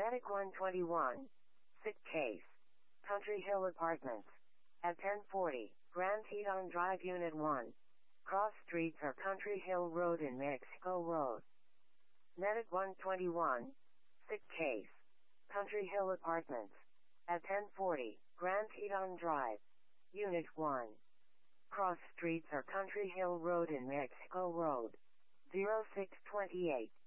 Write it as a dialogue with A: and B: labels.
A: Medic 121. Sick case. Country Hill Apartments. At 1040, Grand Teton Drive Unit 1. Cross streets are Country Hill Road and Mexico Road. Medic 121. Sick case. Country Hill Apartments. At 1040, Grand Teton Drive. Unit 1. Cross streets are Country Hill Road and Mexico Road. 0628.